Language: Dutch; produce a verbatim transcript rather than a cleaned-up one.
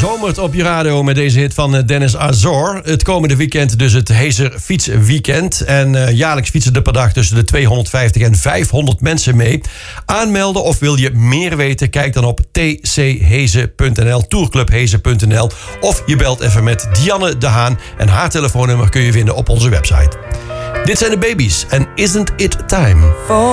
zomert op je radio met deze hit van Dennis Azor. Het komende weekend dus het Hezer Fietsweekend. En uh, jaarlijks fietsen er per dag tussen de tweehonderdvijftig en vijfhonderd mensen mee. Aanmelden of wil je meer weten? Kijk dan op t c hezen punt n l, tourclub hezen punt n l. Of je belt even met Dianne de Haan. En haar telefoonnummer kun je vinden op onze website. Dit zijn de Baby's en Isn't It Time?